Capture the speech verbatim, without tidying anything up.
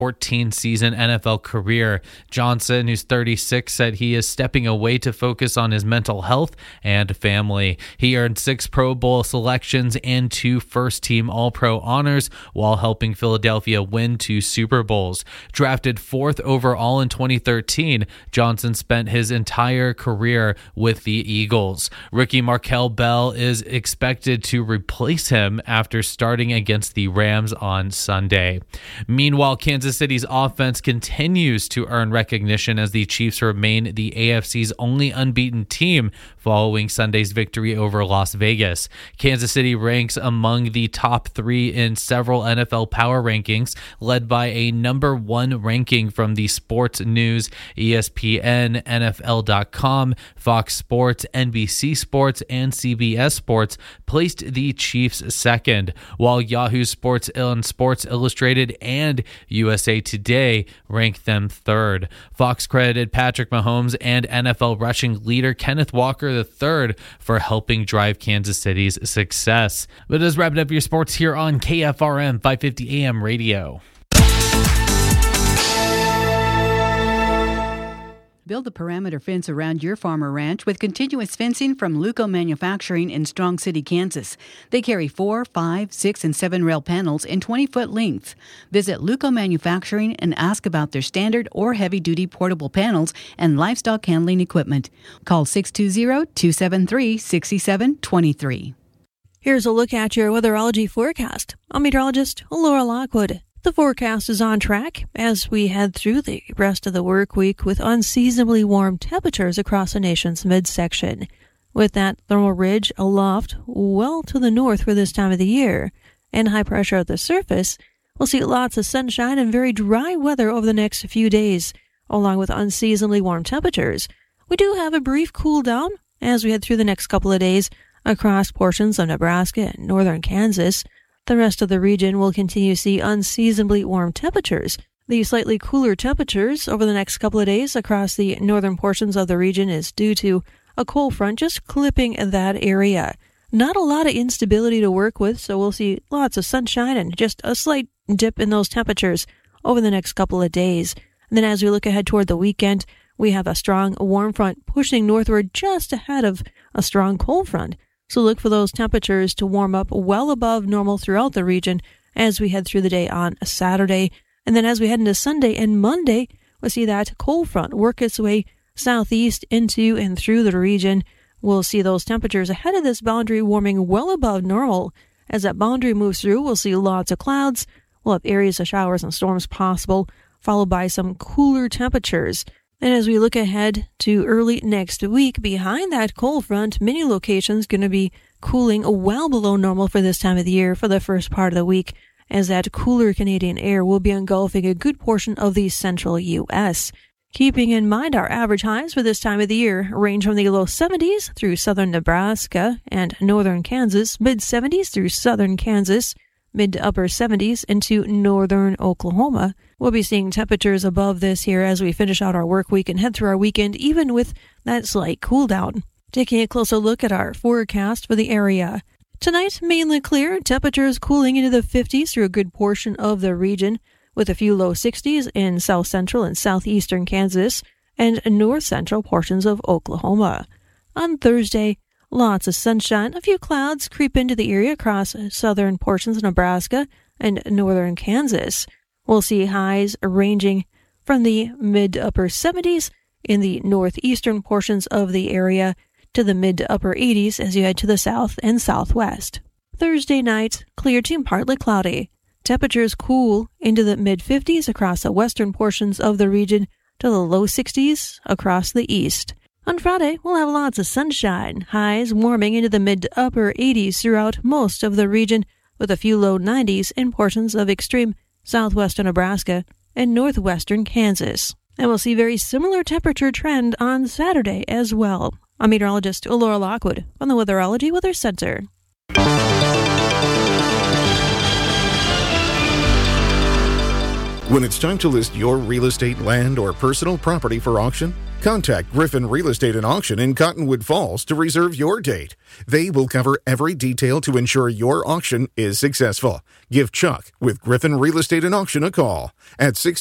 fourteen season N F L career. Johnson, who's thirty-six, said he is stepping away to focus on his mental health and family. He earned six Pro Bowl selections and two first-team All-Pro honors while helping Philadelphia win two Super Bowls. Drafted fourth overall in twenty thirteen, Johnson spent his entire career with the Eagles. Rookie Markel Bell is expected to replace him after starting against the Rams on Sunday. Meanwhile, Kansas City's offense continues to earn recognition as the Chiefs remain the A F C's only unbeaten team following Sunday's victory over Las Vegas. Kansas City ranks among the top three in several N F L power rankings, led by a number one ranking from the Sports News, E S P N, N F L dot com, Fox Sports, N B C Sports, and C B S Sports placed the Chiefs second, while Yahoo Sports and Sports Illustrated and U S A Today ranked them third. Fox credited Patrick Mahomes and N F L rushing leader Kenneth Walker the third for helping drive Kansas City's success. But it is wrapping up your sports here on K F R M five fifty A M radio. Build a perimeter fence around your farm or ranch with continuous fencing from Luco Manufacturing in Strong City, Kansas. They carry four, five, six, and seven rail panels in twenty-foot lengths. Visit Luco Manufacturing and ask about their standard or heavy-duty portable panels and livestock handling equipment. Call six two zero, two seven three, six seven two three. Here's a look at your weatherology forecast. I'm meteorologist Laura Lockwood. The forecast is on track as we head through the rest of the work week with unseasonably warm temperatures across the nation's midsection. With that thermal ridge aloft well to the north for this time of the year and high pressure at the surface, we'll see lots of sunshine and very dry weather over the next few days, along with unseasonably warm temperatures. We do have a brief cool down as we head through the next couple of days across portions of Nebraska and northern Kansas. The rest of the region will continue to see unseasonably warm temperatures. The slightly cooler temperatures over the next couple of days across the northern portions of the region is due to a cold front just clipping that area. Not a lot of instability to work with, so we'll see lots of sunshine and just a slight dip in those temperatures over the next couple of days. And then as we look ahead toward the weekend, we have a strong warm front pushing northward just ahead of a strong cold front. So look for those temperatures to warm up well above normal throughout the region as we head through the day on a Saturday. And then as we head into Sunday and Monday, we'll see that cold front work its way southeast into and through the region. We'll see those temperatures ahead of this boundary warming well above normal. As that boundary moves through, we'll see lots of clouds. We'll have areas of showers and storms possible, followed by some cooler temperatures. And as we look ahead to early next week, behind that cold front, many locations going to be cooling well below normal for this time of the year for the first part of the week, as that cooler Canadian air will be engulfing a good portion of the central U S. Keeping in mind our average highs for this time of the year range from the low seventies through southern Nebraska and northern Kansas, mid seventies through southern Kansas, mid to upper seventies into northern Oklahoma. We'll be seeing temperatures above this here as we finish out our work week and head through our weekend, even with that slight cool down. Taking a closer look at our forecast for the area. Tonight, mainly clear, temperatures cooling into the fifties through a good portion of the region, with a few low sixties in south central and southeastern Kansas and north central portions of Oklahoma. On Thursday, lots of sunshine, a few clouds creep into the area across southern portions of Nebraska and northern Kansas. We'll see highs ranging from the mid to upper seventies in the northeastern portions of the area to the mid to upper eighties as you head to the south and southwest. Thursday night, clear to partly cloudy. Temperatures cool into the mid fifties across the western portions of the region to the low sixties across the east. On Friday, we'll have lots of sunshine, highs warming into the mid to upper eighties throughout most of the region, with a few low nineties in portions of extreme southwestern Nebraska and northwestern Kansas. And we'll see very similar temperature trend on Saturday as well. I'm meteorologist Laura Lockwood from the Weatherology Weather Center. When it's time to list your real estate, land, or personal property for auction, contact Griffin Real Estate and Auction in Cottonwood Falls to reserve your date. They will cover every detail to ensure your auction is successful. Give Chuck with Griffin Real Estate and Auction a call at six